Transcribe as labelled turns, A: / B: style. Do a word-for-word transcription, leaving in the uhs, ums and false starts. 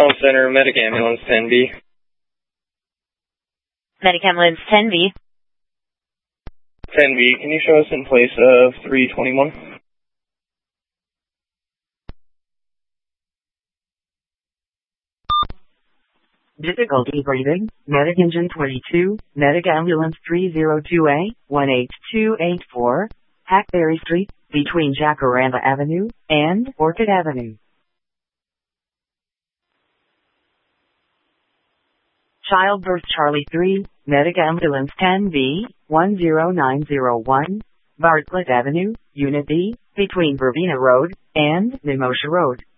A: Call Center, Medic Ambulance ten B.
B: Medic Ambulance ten B.
A: ten B, can you show us in place of three twenty-one?
C: Difficulty breathing, Medic Engine twenty-two, Medic Ambulance three oh two A, one eight two eight four, Hackberry Street, between Jacaranda Avenue and Orchid Avenue. Childbirth Charlie three, Medic Ambulance ten B, one zero nine zero one, Bartlett Avenue, Unit B, between Verbena Road and Mimosha Road.